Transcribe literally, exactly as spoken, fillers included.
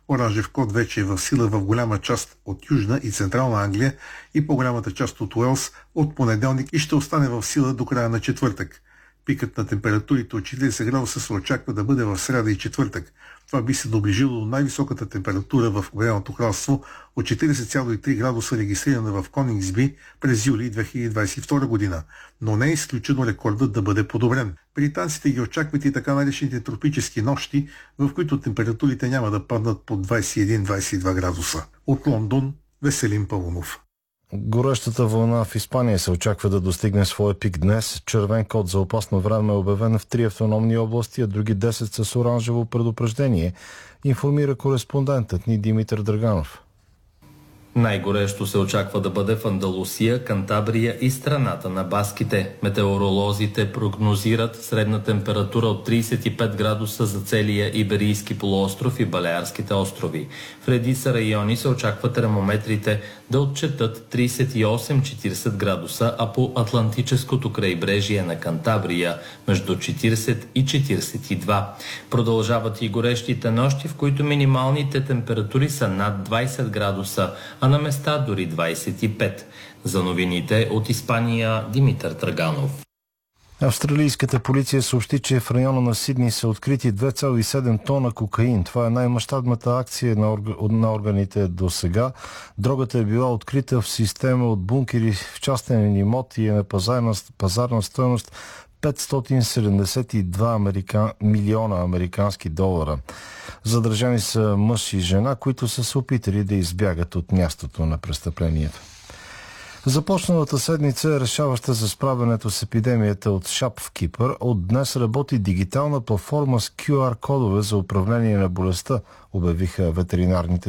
Оранжев код вече е в сила в голяма част от Южна и Централна Англия и по-голямата част от Уелс от понеделник и ще остане в сила до края на четвъртък. Пикът на температурите от четиридесет градуса се очаква да бъде в сряда и четвъртък. Това би се доближило до най-високата температура в Обединеното кралство от четиридесет цяло и три градуса, регистрирана в Конингсби през юли две хиляди двадесет и втора година, но не е изключено рекордът да бъде подобрен. Британците ги очакват и така наречените тропически нощи, в които температурите няма да паднат под двадесет и един до двадесет и два градуса. От Лондон, Веселин Паунов. Горещата вълна в Испания се очаква да достигне своя пик днес. Червен код за опасно време е обявен в три автономни области, а други десет с оранжево предупреждение, информира кореспондентът ни Димитър Драганов. Най-горещо се очаква да бъде в Андалусия, Кантабрия и страната на баските. Метеоролозите прогнозират средна температура от тридесет и пет градуса за целия Иберийски полуостров и Балеарските острови. В редица райони се очаква термометрите да отчетат тридесет и осем до четиридесет градуса, а по Атлантическото крайбрежие на Кантабрия между четиридесет и четиридесет и два. Продължават и горещите нощи, в които минималните температури са над двадесет градуса, а на места дори двадесет и пет. За новините от Испания, Димитър Траганов. Австралийската полиция съобщи, че в района на Сидни са открити две цяло и седем тона кокаин. Това е най-мащабната акция на, орг... на органите до сега. Дрогата е била открита в система от бункери в частен имот и е на пазарна, пазарна стойност петстотин седемдесет и два америка... милиона американски долара. Задържани са мъж и жена, които са се опитали да избягат от мястото на престъплението. Започналата седмица е решаваща за справянето с епидемията от шап в Кипър. От днес работи дигитална платформа с кю ар кодове за управление на болестта, обявиха ветеринарните